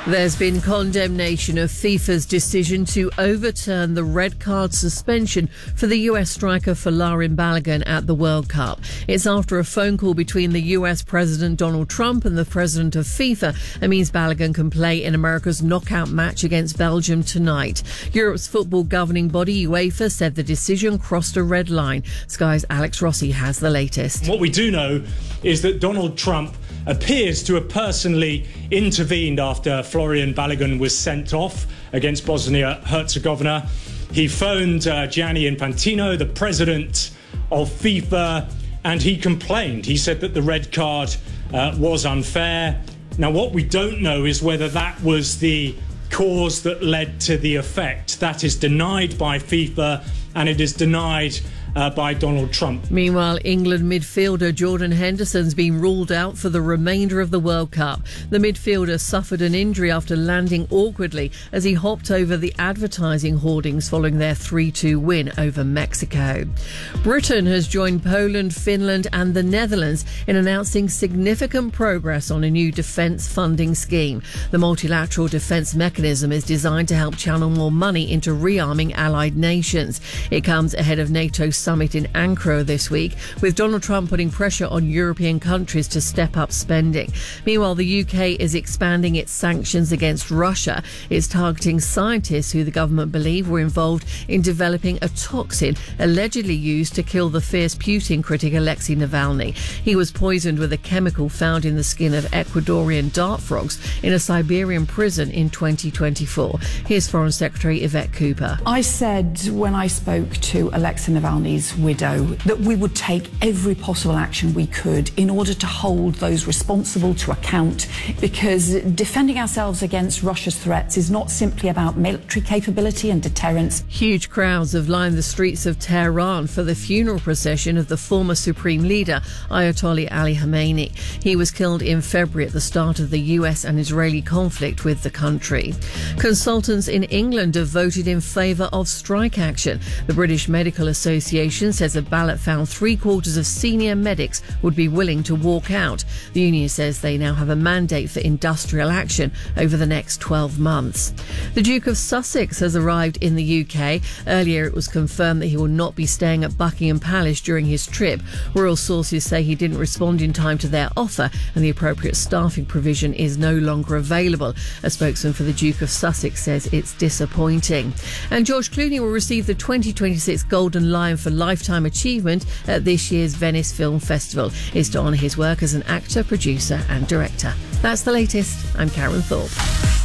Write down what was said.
There's been condemnation of FIFA's decision to overturn the red card suspension for the US striker Folarin Balogun at the World Cup. It's after a phone call between the US President Donald Trump and the President of FIFA. It means Balogun can play in America's knockout match against Belgium tonight. Europe's football governing body, UEFA, said the decision crossed a red line. Sky's Alex Rossi has the latest. What we do know is that Donald Trump appears to have personally intervened after Folarin Balogun was sent off against Bosnia-Herzegovina. He phoned Gianni Infantino, the president of FIFA, and he complained. He said that the red card was unfair. Now, what we don't know is whether that was the cause that led to the effect. That is denied by FIFA, and it is denied by Donald Trump. Meanwhile, England midfielder Jordan Henderson's been ruled out for the remainder of the World Cup. The midfielder suffered an injury after landing awkwardly as he hopped over the advertising hoardings following their 3-2 win over Mexico. Britain has joined Poland, Finland and the Netherlands in announcing significant progress on a new defence funding scheme. The multilateral defence mechanism is designed to help channel more money into rearming allied nations. It comes ahead of NATO's summit in Ankara this week, with Donald Trump putting pressure on European countries to step up spending. Meanwhile, the UK is expanding its sanctions against Russia. It's targeting scientists who the government believe were involved in developing a toxin allegedly used to kill the fierce Putin critic Alexei Navalny. He was poisoned with a chemical found in the skin of Ecuadorian dart frogs in a Siberian prison in 2024. Here's Foreign Secretary Yvette Cooper. I said when I spoke to Alexei Navalny's widow that we would take every possible action we could in order to hold those responsible to account, because defending ourselves against Russia's threats is not simply about military capability and deterrence. Huge crowds have lined the streets of Tehran for the funeral procession of the former supreme leader Ayatollah Ali Khamenei. He was killed in February at the start of the US and Israeli conflict with the country. Consultants in England have voted in favour of strike action. The British Medical Association says a ballot found 3/4 of senior medics would be willing to walk out. The union says they now have a mandate for industrial action over the next 12 months. The Duke of Sussex has arrived in the UK. Earlier it was confirmed that he will not be staying at Buckingham Palace during his trip. Royal sources say he didn't respond in time to their offer and the appropriate staffing provision is no longer available. A spokesman for the Duke of Sussex says it's disappointing. And George Clooney will receive the 2026 Golden Lion for Lifetime Achievement at this year's Venice Film Festival. It's to honour his work as an actor, producer and director. That's the latest. I'm Karen Thorpe.